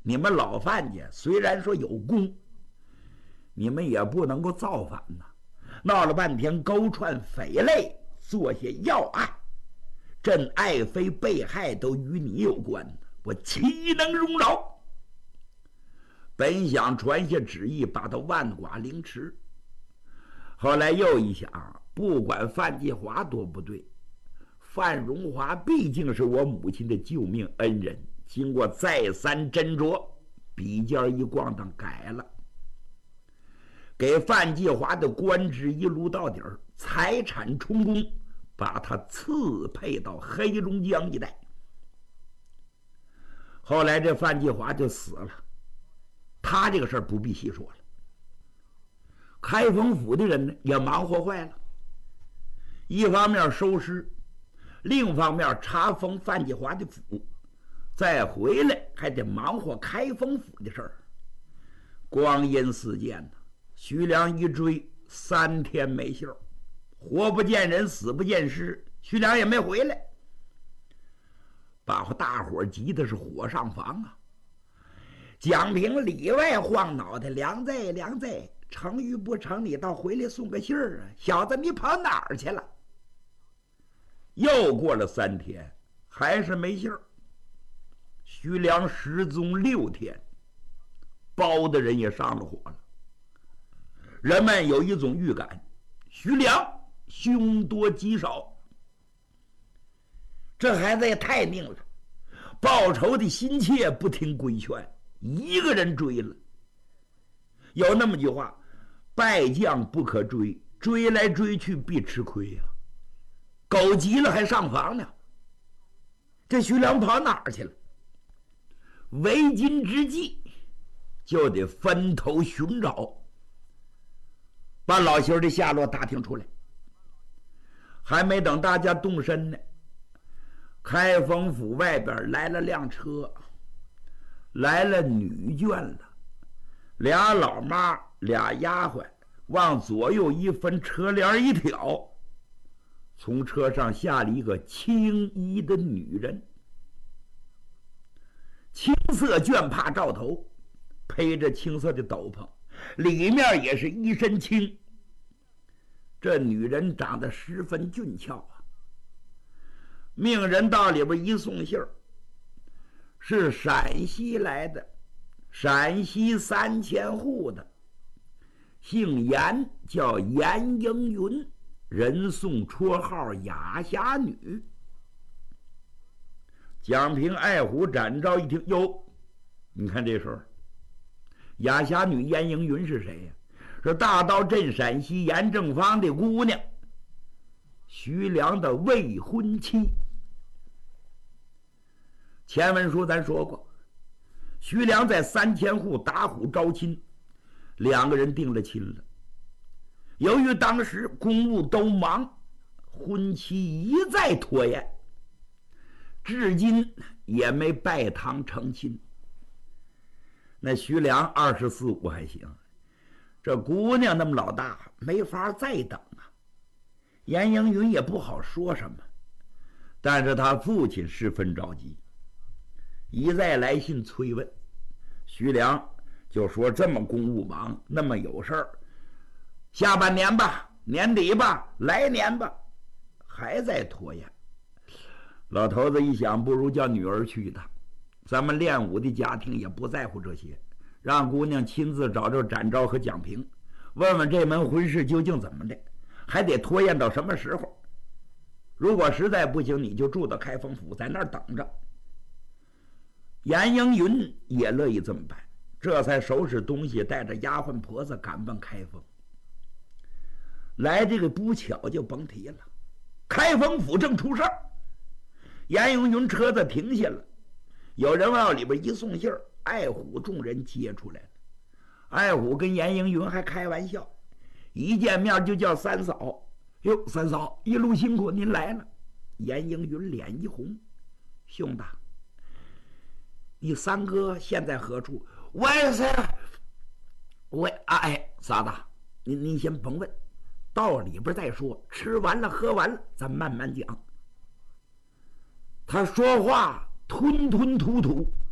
你们老范家虽然说有功，你们也不能够造反呐！闹了半天勾串匪类，做些要案，朕爱妃被害都与你有关，我岂能容饶？本想传下旨意，把他万剐凌迟。后来又一想，不管范继华多不对，范荣华毕竟是我母亲的救命恩人，经过再三斟酌，笔尖一咣当改了，给范继华的官职一撸到底儿，财产充公，把他赐配到黑龙江一带。后来这范继华就死了，他这个事儿不必细说了。开封府的人呢也忙活坏了，一方面收尸，另一方面查封范继华的府，再回来还得忙活开封府的事儿。光阴似箭呢，徐良一追3天没信儿，活不见人，死不见尸，徐良也没回来，把大伙急的是火上房啊！蒋平里外晃脑袋，良在良在，成与不成，你倒回来送个信儿啊！小子，你跑哪儿去了？又过了3天，还是没信儿。徐良失踪6天，包的人也上了火了。人们有一种预感，徐良凶多吉少。这孩子也太拧了，报仇的心切不听规劝，一个人追了。有那么句话，败将不可追，追来追去必吃亏呀。狗急了还上房呢。这徐良跑哪儿去了？为今之计，就得分头寻找，把老兄的下落打听出来。还没等大家动身呢，开封府外边来了辆车，来了女眷了，俩老妈俩丫鬟，往左右一分，车帘一挑，从车上下了一个青衣的女人，青色绢帕罩头，披着青色的斗篷，里面也是一身青。这女人长得十分俊俏啊，命人到里边一送信儿，是陕西来的，陕西3000户的，姓严，叫严英云，人送绰号雅侠女。蒋平、爱虎、展昭一听，哟，你看这时候，雅侠女严英云是谁呀？是大刀镇陕西严正方的姑娘，徐良的未婚妻。前文书咱说过，徐良在3000户打虎招亲，2个人定了亲了。由于当时公务都忙，婚期一再拖延，至今也没拜堂成亲。那徐良24、25还行，这姑娘那么老大，没法再等啊。严英云也不好说什么，但是他父亲十分着急，一再来信催问。徐良就说这么公务忙，那么有事儿，下半年吧，年底吧，来年吧，还在拖延。老头子一想，不如叫女儿去一趟，咱们练武的家庭也不在乎这些，让姑娘亲自找找展昭和蒋平，问问这门婚事究竟怎么的，还得拖延到什么时候。如果实在不行，你就住到开封府，在那儿等着。严英云也乐意这么办，这才收拾东西，带着丫鬟婆子赶奔开封。来这个不巧就甭提了，开封府正出事儿。严英云车子停下了，有人往里边一送信儿，爱虎众人接出来了。爱虎跟严英云还开玩笑，一见面就叫三嫂。哟，三嫂一路辛苦，您来了。严英云脸一红，兄弟，你三哥现在何处？哎，嫂子，您先甭问，到里边再说，吃完了喝完了，咱慢慢讲。他说话吞吞吐吐，